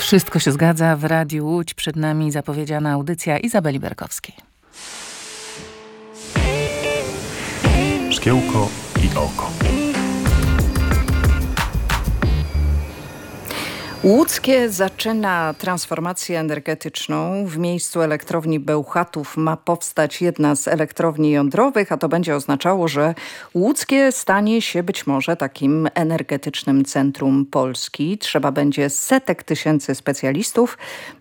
Wszystko się zgadza. W Radiu Łódź przed nami zapowiedziana audycja Izabeli Berkowskiej. Szkiełko i oko. Łódzkie zaczyna transformację energetyczną. W miejscu elektrowni Bełchatów ma powstać jedna z elektrowni jądrowych, a to będzie oznaczało, że Łódzkie stanie się być może takim energetycznym centrum Polski. Trzeba będzie setek tysięcy specjalistów.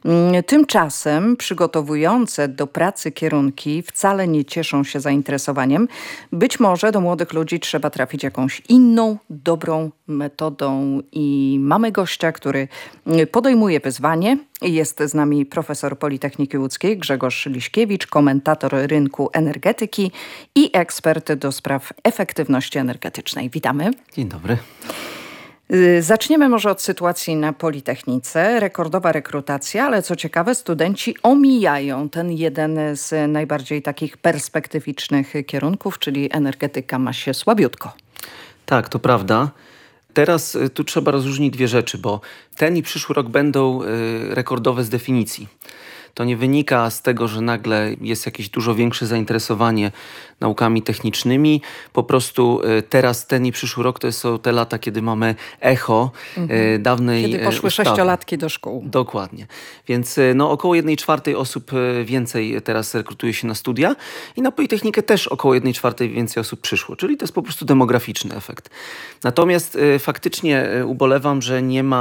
Tymczasem przygotowujące do pracy kierunki wcale nie cieszą się zainteresowaniem. Być może do młodych ludzi trzeba trafić jakąś inną, dobrą metodą i mamy gościa, który podejmuje wyzwanie. Jest z nami profesor Politechniki Łódzkiej Grzegorz Liśkiewicz, komentator rynku energetyki i ekspert do spraw efektywności energetycznej. Witamy. Dzień dobry. Zaczniemy może od sytuacji na Politechnice. Rekordowa rekrutacja, ale co ciekawe, studenci omijają ten jeden z najbardziej takich perspektywicznych kierunków, czyli energetyka ma się słabiutko. Tak, to prawda. Teraz tu trzeba rozróżnić dwie rzeczy, bo ten i przyszły rok będą rekordowe z definicji. To nie wynika z tego, że nagle jest jakieś dużo większe zainteresowanie naukami technicznymi. Po prostu teraz ten i przyszły rok to są te lata, kiedy mamy echo dawnej Kiedy poszły ustawy. sześciolatki do szkół. Dokładnie. Więc około 1/4 osób więcej teraz rekrutuje się na studia i na Politechnikę też około 1/4 więcej osób przyszło. Czyli to jest po prostu demograficzny efekt. Natomiast faktycznie ubolewam, że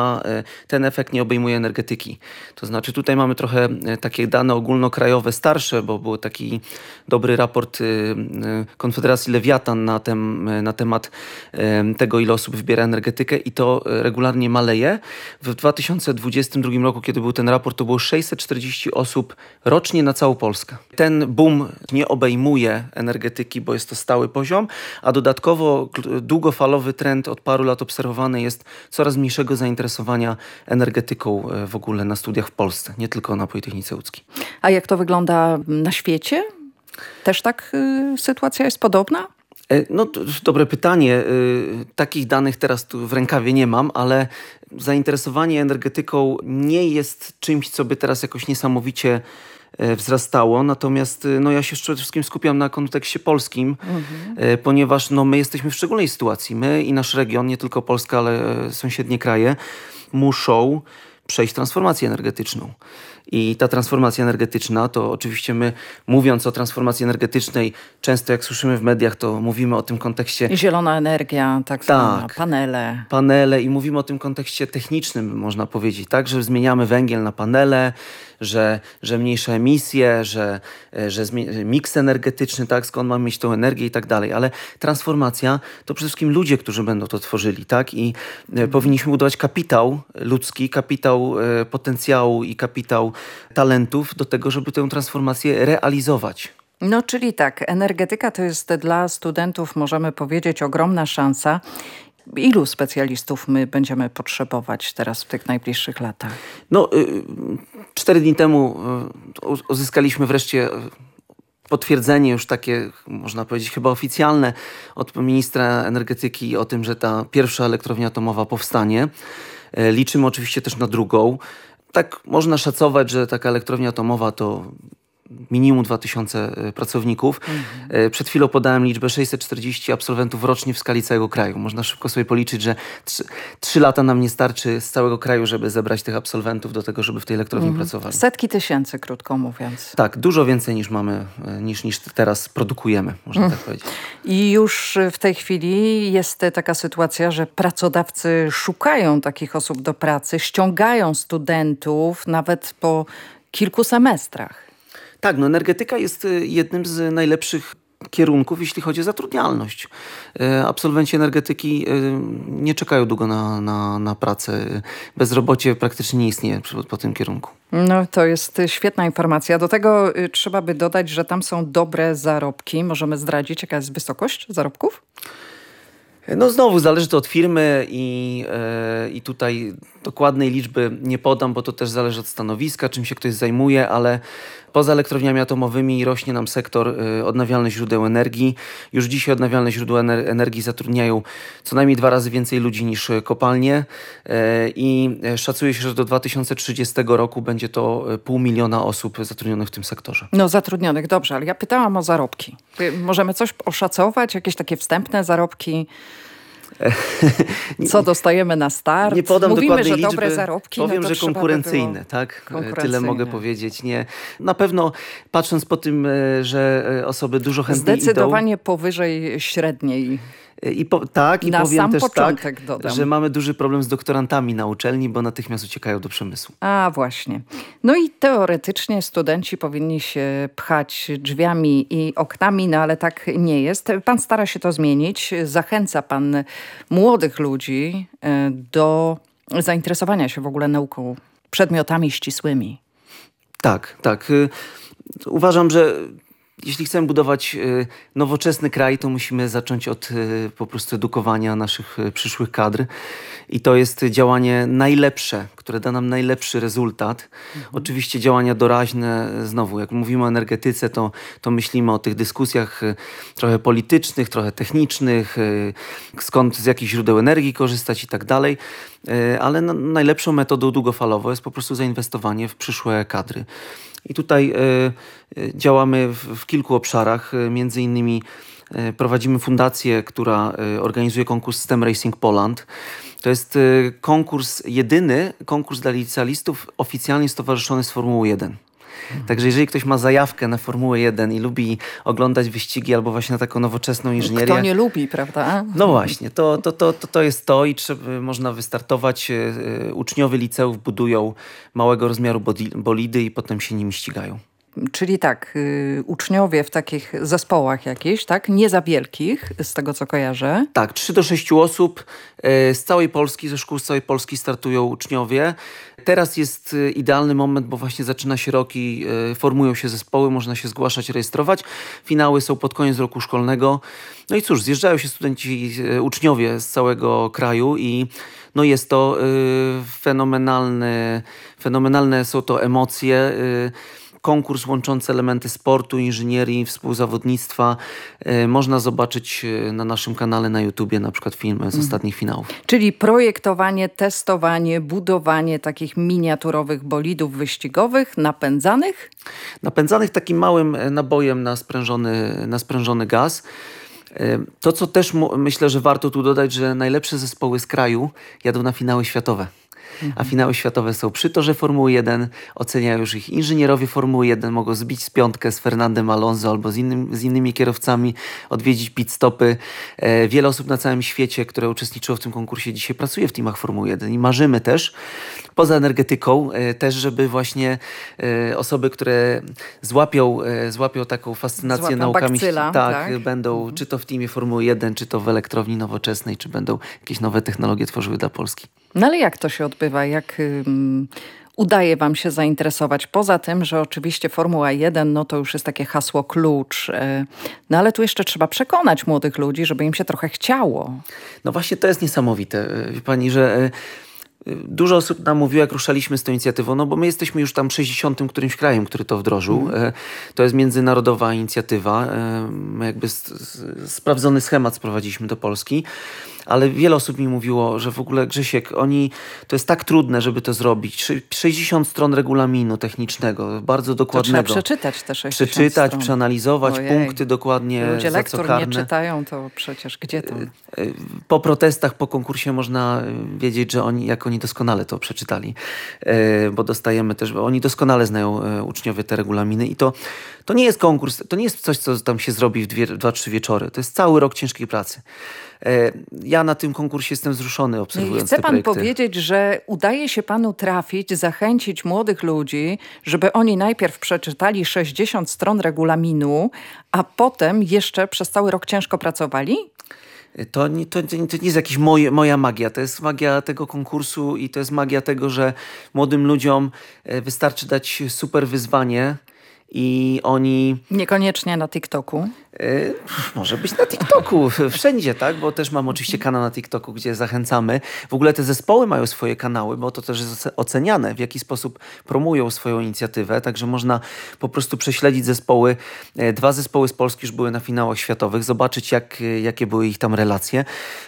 ten efekt nie obejmuje energetyki. To znaczy tutaj mamy trochę takie dane ogólnokrajowe starsze, bo był taki dobry raport Konfederacji Lewiatan na temat tego, ile osób wybiera energetykę i to regularnie maleje. W 2022 roku, kiedy był ten raport, to było 640 osób rocznie na całą Polskę. Ten boom nie obejmuje energetyki, bo jest to stały poziom, a dodatkowo długofalowy trend od paru lat obserwowany jest coraz mniejszego zainteresowania energetyką w ogóle na studiach w Polsce, nie tylko na Politechnice Łódzkiej. A jak to wygląda na świecie? Też tak sytuacja jest podobna? No to dobre pytanie. Takich danych teraz tu w rękawie nie mam, ale zainteresowanie energetyką nie jest czymś, co by teraz jakoś niesamowicie wzrastało. Natomiast ja się przede wszystkim skupiam na kontekście polskim, ponieważ my jesteśmy w szczególnej sytuacji. My i nasz region, nie tylko Polska, ale sąsiednie kraje, muszą przejść transformację energetyczną. I ta transformacja energetyczna, to oczywiście my, mówiąc o transformacji energetycznej, często jak słyszymy w mediach, to mówimy o tym kontekście... Zielona energia, tak zwana, panele. Panele i mówimy o tym kontekście technicznym, można powiedzieć, tak, że zmieniamy węgiel na panele, że mniejsze emisje, że miks energetyczny, tak, skąd mamy mieć tą energię i tak dalej. Ale transformacja to przede wszystkim ludzie, którzy będą to tworzyli, tak, i powinniśmy budować kapitał ludzki, kapitał potencjału i kapitał talentów do tego, żeby tę transformację realizować. No, czyli tak, energetyka to jest dla studentów, możemy powiedzieć, ogromna szansa. Ilu specjalistów my będziemy potrzebować teraz w tych najbliższych latach? 4 dni temu uzyskaliśmy wreszcie potwierdzenie już takie, można powiedzieć, chyba oficjalne od ministra energetyki o tym, że ta pierwsza elektrownia atomowa powstanie. Liczymy oczywiście też na drugą. Tak można szacować, że taka elektrownia atomowa to minimum 2000 pracowników. Przed chwilą podałem liczbę 640 absolwentów rocznie w skali całego kraju. Można szybko sobie policzyć, że 3 lata nam nie starczy z całego kraju, żeby zebrać tych absolwentów do tego, żeby w tej elektrowni pracowali. Setki tysięcy, krótko mówiąc. Tak, dużo więcej niż mamy, niż teraz produkujemy, można tak powiedzieć. I już w tej chwili jest taka sytuacja, że pracodawcy szukają takich osób do pracy, ściągają studentów nawet po kilku semestrach. Tak, energetyka jest jednym z najlepszych kierunków, jeśli chodzi o zatrudnialność. Absolwenci energetyki nie czekają długo na pracę. Bezrobocie praktycznie nie istnieje po tym kierunku. No to jest świetna informacja. Do tego trzeba by dodać, że tam są dobre zarobki. Możemy zdradzić, jaka jest wysokość zarobków? No znowu zależy to od firmy i tutaj dokładnej liczby nie podam, bo to też zależy od stanowiska, czym się ktoś zajmuje, ale poza elektrowniami atomowymi rośnie nam sektor odnawialnych źródeł energii. Już dzisiaj odnawialne źródła energii zatrudniają co najmniej 2 razy więcej ludzi niż kopalnie i szacuje się, że do 2030 roku będzie to 500 000 osób zatrudnionych w tym sektorze. No zatrudnionych, dobrze, ale ja pytałam o zarobki. Możemy coś oszacować? Jakieś takie wstępne zarobki? Co dostajemy na start? Nie podam Mówimy, dokładnej że liczby. dobre zarobki. Powiem, no to że konkurencyjne, by tak? konkurencyjne. Tyle mogę powiedzieć. Nie. Na pewno patrząc po tym, że osoby dużo chętniej Zdecydowanie powyżej średniej. I Na powiem sam też początek tak, dodam. że mamy duży problem z doktorantami na uczelni, bo natychmiast uciekają do przemysłu. A właśnie. No i teoretycznie studenci powinni się pchać drzwiami i oknami, no ale tak nie jest. Pan stara się to zmienić. Zachęca pan młodych ludzi do zainteresowania się w ogóle nauką, przedmiotami ścisłymi. Tak. Uważam, że jeśli chcemy budować nowoczesny kraj, to musimy zacząć od po prostu edukowania naszych przyszłych kadr. I to jest działanie najlepsze, które da nam najlepszy rezultat. Oczywiście działania doraźne, znowu jak mówimy o energetyce, to myślimy o tych dyskusjach trochę politycznych, trochę technicznych, skąd, z jakich źródeł energii korzystać i tak dalej. Ale najlepszą metodą długofalowo jest po prostu zainwestowanie w przyszłe kadry. I tutaj działamy w kilku obszarach, między innymi prowadzimy fundację, która organizuje konkurs STEM Racing Poland. To jest jedyny konkurs dla licealistów oficjalnie stowarzyszony z Formułą 1. Także jeżeli ktoś ma zajawkę na Formułę 1 i lubi oglądać wyścigi albo właśnie na taką nowoczesną inżynierię. Kto nie lubi, prawda? No właśnie, to jest to i można wystartować. Uczniowie liceów budują małego rozmiaru bolidy i potem się nimi ścigają. Czyli tak, uczniowie w takich zespołach jakichś, tak? Nie za wielkich, z tego co kojarzę. Tak, 3 do 6 osób z całej Polski, ze szkół z całej Polski startują uczniowie. Teraz jest idealny moment, bo właśnie zaczyna się rok i formują się zespoły, można się zgłaszać, rejestrować. Finały są pod koniec roku szkolnego. No i cóż, zjeżdżają się studenci, uczniowie z całego kraju i no jest to fenomenalne są to emocje. Konkurs łączący elementy sportu, inżynierii, współzawodnictwa. Można zobaczyć na naszym kanale na YouTubie na przykład filmy z ostatnich finałów. Czyli projektowanie, testowanie, budowanie takich miniaturowych bolidów wyścigowych, napędzanych? Napędzanych takim małym nabojem na sprężony gaz. To, co też myślę, że warto tu dodać, że najlepsze zespoły z kraju jadą na finały światowe. A finały światowe są przy torze Formuły 1, oceniają już ich inżynierowie Formuły 1, mogą zbić z piątkę z Fernandem Alonso albo z innymi kierowcami, odwiedzić pit stopy. Wiele osób na całym świecie, które uczestniczyło w tym konkursie, dzisiaj pracuje w teamach Formuły 1 i marzymy też, poza energetyką, też żeby właśnie osoby, które złapią taką fascynację naukami, bakcyla, tak? będą czy to w teamie Formuły 1, czy to w elektrowni nowoczesnej, czy będą jakieś nowe technologie tworzyły dla Polski. No ale jak to się odbywa? Jak udaje wam się zainteresować? Poza tym, że oczywiście Formuła 1, no to już jest takie hasło klucz. No ale tu jeszcze trzeba przekonać młodych ludzi, żeby im się trochę chciało. No właśnie to jest niesamowite, wie pani, że dużo osób nam mówiło, jak ruszaliśmy z tą inicjatywą, no bo my jesteśmy już tam 60. którymś krajem, który to wdrożył. To jest międzynarodowa inicjatywa. My jakby sprawdzony schemat sprowadziliśmy do Polski. Ale wiele osób mi mówiło, że w ogóle Grzesiek, to jest tak trudne, żeby to zrobić. 60 stron regulaminu technicznego, bardzo dokładnego. To trzeba przeczytać te 60 Przeczytać, stron. przeanalizować, punkty dokładnie, ludzie za lektur co karne. nie czytają, to przecież gdzie to? Po protestach, po konkursie można wiedzieć, że jak oni doskonale to przeczytali. Bo dostajemy też, bo oni doskonale znają uczniowie te regulaminy i to nie jest konkurs, to nie jest coś, co tam się zrobi w 2-3 wieczory. To jest cały rok ciężkiej pracy. Ja na tym konkursie jestem wzruszony obserwując te projekty. Chce pan powiedzieć, że udaje się panu trafić, zachęcić młodych ludzi, żeby oni najpierw przeczytali 60 stron regulaminu, a potem jeszcze przez cały rok ciężko pracowali? To nie jest jakaś moja magia. To jest magia tego konkursu i to jest magia tego, że młodym ludziom wystarczy dać super wyzwanie i oni... Niekoniecznie na TikToku. Może być na TikToku, wszędzie, tak? Bo też mam oczywiście kanał na TikToku, gdzie zachęcamy. W ogóle te zespoły mają swoje kanały, bo to też jest oceniane, w jaki sposób promują swoją inicjatywę. Także można po prostu prześledzić zespoły. 2 zespoły z Polski już były na finałach światowych, zobaczyć jakie były ich tam relacje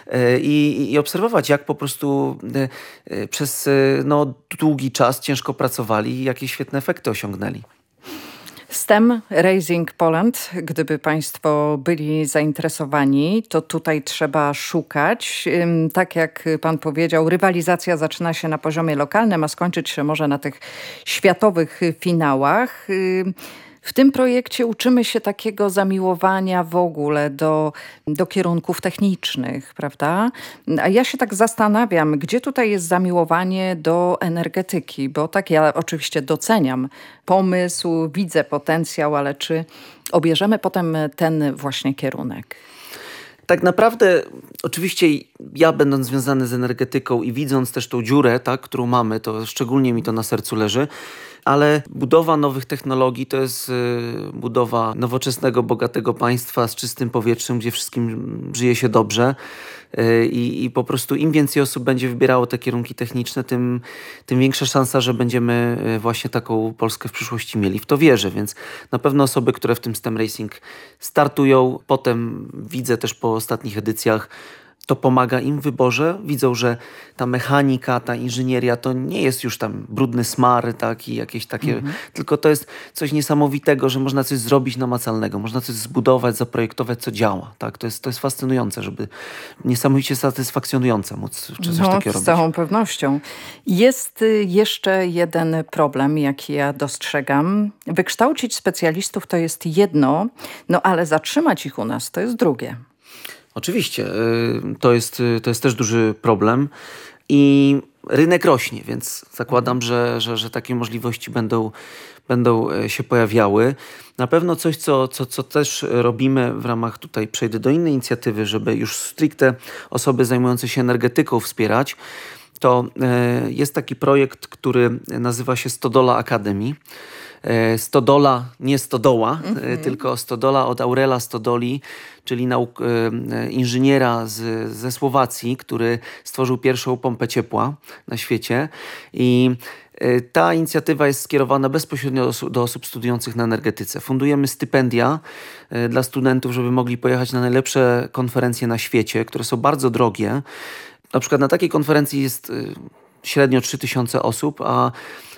i obserwować, jak po prostu przez długi czas ciężko pracowali i jakie świetne efekty osiągnęli. STEM Raising Poland, gdyby Państwo byli zainteresowani, to tutaj trzeba szukać. Tak jak Pan powiedział, rywalizacja zaczyna się na poziomie lokalnym, a skończyć się może na tych światowych finałach. W tym projekcie uczymy się takiego zamiłowania w ogóle do kierunków technicznych, prawda? A ja się tak zastanawiam, gdzie tutaj jest zamiłowanie do energetyki, bo tak ja oczywiście doceniam pomysł, widzę potencjał, ale czy obierzemy potem ten właśnie kierunek? Tak naprawdę, oczywiście ja będąc związany z energetyką i widząc też tą dziurę, tak, którą mamy, to szczególnie mi to na sercu leży, ale budowa nowych technologii to jest budowa nowoczesnego, bogatego państwa z czystym powietrzem, gdzie wszystkim żyje się dobrze i po prostu im więcej osób będzie wybierało te kierunki techniczne, tym większa szansa, że będziemy właśnie taką Polskę w przyszłości mieli. W to wierzę, więc na pewno osoby, które w tym STEM Racing startują, potem widzę też po ostatnich edycjach, to pomaga im w wyborze. Widzą, że ta mechanika, ta inżynieria to nie jest już tam brudny smar, tak, i jakieś takie, tylko to jest coś niesamowitego, że można coś zrobić namacalnego, można coś zbudować, zaprojektować, co działa. Tak? To jest fascynujące, żeby niesamowicie satysfakcjonujące móc coś takiego robić. Z całą pewnością. Jest jeszcze jeden problem, jaki ja dostrzegam. Wykształcić specjalistów to jest jedno, ale zatrzymać ich u nas to jest drugie. Oczywiście, to jest też duży problem i rynek rośnie, więc zakładam, że takie możliwości będą się pojawiały. Na pewno coś, co też robimy w ramach, tutaj przejdę do innej inicjatywy, żeby już stricte osoby zajmujące się energetyką wspierać, to jest taki projekt, który nazywa się Stodola Academy. Stodola, nie stodoła, tylko Stodola od Aurela Stodoli, czyli inżyniera ze Słowacji, który stworzył pierwszą pompę ciepła na świecie. I ta inicjatywa jest skierowana bezpośrednio do osób studiujących na energetyce. Fundujemy stypendia dla studentów, żeby mogli pojechać na najlepsze konferencje na świecie, które są bardzo drogie. Na przykład na takiej konferencji jest średnio 3000 osób, a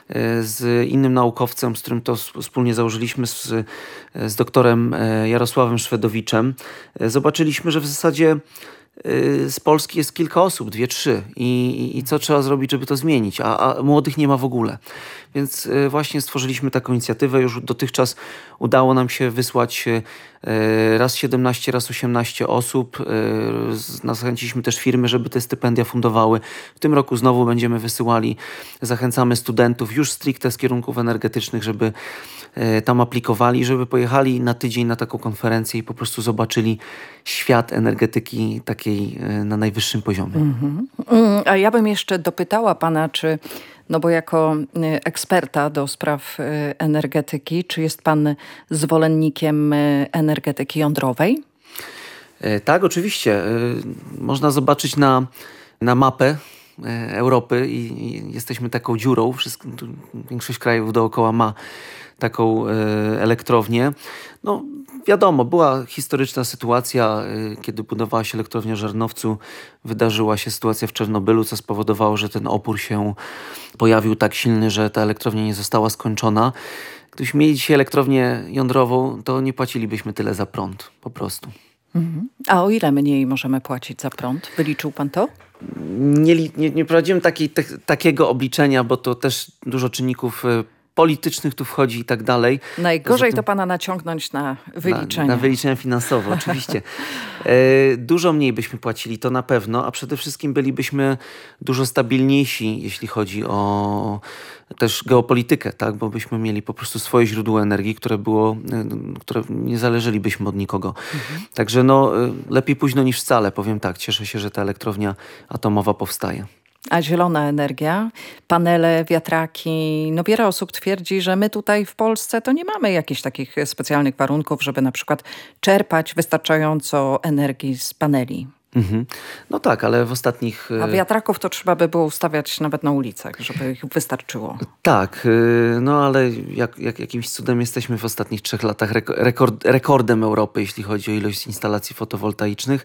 z innym naukowcem, z którym to wspólnie założyliśmy, z doktorem Jarosławem Szwedowiczem, zobaczyliśmy, że w zasadzie z Polski jest kilka osób, 2-3 i co trzeba zrobić, żeby to zmienić, a młodych nie ma w ogóle. Więc właśnie stworzyliśmy taką inicjatywę. Już dotychczas udało nam się wysłać raz 17, raz 18 osób. Zachęciliśmy też firmy, żeby te stypendia fundowały. W tym roku znowu będziemy wysyłali. Zachęcamy studentów już stricte z kierunków energetycznych, żeby tam aplikowali, żeby pojechali na tydzień na taką konferencję i po prostu zobaczyli świat energetyki takiej na najwyższym poziomie. A ja bym jeszcze dopytała pana, czy, bo jako eksperta do spraw energetyki, czy jest pan zwolennikiem energetyki jądrowej? Tak, oczywiście. Można zobaczyć na mapę Europy i jesteśmy taką dziurą. Większość krajów dookoła ma taką elektrownię. Wiadomo, była historyczna sytuacja, kiedy budowała się elektrownia w Żarnowcu. Wydarzyła się sytuacja w Czarnobylu, co spowodowało, że ten opór się pojawił tak silny, że ta elektrownia nie została skończona. Gdybyśmy mieli dzisiaj elektrownię jądrową, to nie płacilibyśmy tyle za prąd, po prostu. A o ile mniej możemy płacić za prąd? Wyliczył pan to? Nie prowadziłem takiego obliczenia, bo to też dużo czynników politycznych tu wchodzi i tak dalej. Najgorzej to pana naciągnąć na wyliczenia. Na wyliczenia finansowe, oczywiście. Dużo mniej byśmy płacili, to na pewno, a przede wszystkim bylibyśmy dużo stabilniejsi, jeśli chodzi o też geopolitykę, tak? Bo byśmy mieli po prostu swoje źródło energii, które nie zależelibyśmy od nikogo. Także lepiej późno niż wcale, powiem tak. Cieszę się, że ta elektrownia atomowa powstaje. A zielona energia, panele, wiatraki. No wiele osób twierdzi, że my tutaj w Polsce to nie mamy jakichś takich specjalnych warunków, żeby na przykład czerpać wystarczająco energii z paneli. Mhm. No tak, ale w ostatnich... A wiatraków to trzeba by było ustawiać nawet na ulicach, żeby ich wystarczyło. Tak, no ale jakimś cudem jesteśmy w ostatnich 3 latach rekordem Europy, jeśli chodzi o ilość instalacji fotowoltaicznych.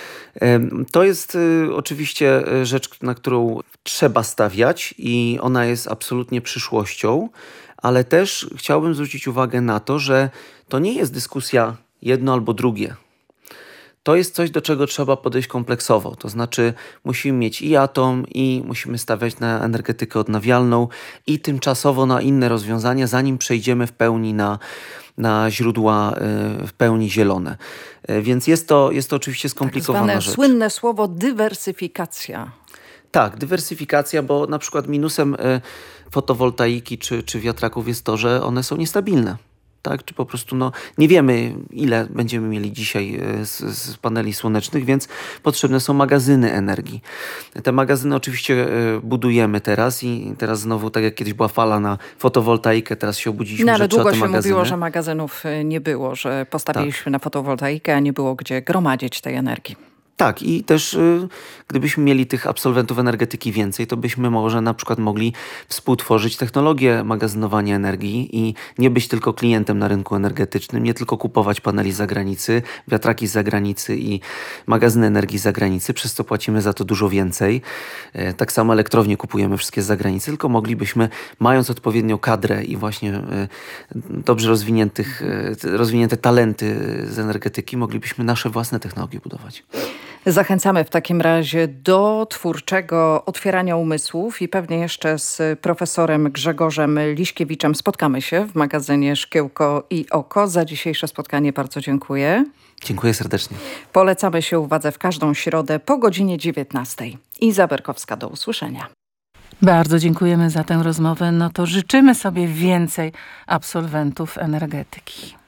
To jest oczywiście rzecz, na którą trzeba stawiać i ona jest absolutnie przyszłością, ale też chciałbym zwrócić uwagę na to, że to nie jest dyskusja jedno albo drugie. To jest coś, do czego trzeba podejść kompleksowo. To znaczy musimy mieć i atom, i musimy stawiać na energetykę odnawialną i tymczasowo na inne rozwiązania, zanim przejdziemy w pełni na źródła w pełni zielone. Więc jest to oczywiście skomplikowana Tak rzecz. słynne słowo dywersyfikacja. Tak, dywersyfikacja, bo na przykład minusem fotowoltaiki czy wiatraków jest to, że one są niestabilne. Tak? Czy po prostu nie wiemy, ile będziemy mieli dzisiaj z paneli słonecznych, więc potrzebne są magazyny energii. Te magazyny oczywiście budujemy teraz i teraz znowu, tak jak kiedyś była fala na fotowoltaikę, teraz się obudziliśmy, No ale że trzeba długo te się magazyny. mówiło, że magazynów nie było, że postawiliśmy na fotowoltaikę, a nie było gdzie gromadzić tej energii. Tak, i też gdybyśmy mieli tych absolwentów energetyki więcej, to byśmy może na przykład mogli współtworzyć technologię magazynowania energii i nie być tylko klientem na rynku energetycznym, nie tylko kupować paneli z zagranicy, wiatraki z zagranicy i magazyny energii z zagranicy, przez co płacimy za to dużo więcej. Tak samo elektrownie kupujemy wszystkie z zagranicy, tylko moglibyśmy, mając odpowiednią kadrę i właśnie dobrze rozwinięte talenty z energetyki, moglibyśmy nasze własne technologie budować. Zachęcamy w takim razie do twórczego otwierania umysłów i pewnie jeszcze z profesorem Grzegorzem Liśkiewiczem spotkamy się w magazynie Szkiełko i Oko. Za dzisiejsze spotkanie bardzo dziękuję. Dziękuję serdecznie. Polecamy się uwadze w każdą środę po godzinie 19. Iza Berkowska, do usłyszenia. Bardzo dziękujemy za tę rozmowę. No to życzymy sobie więcej absolwentów energetyki.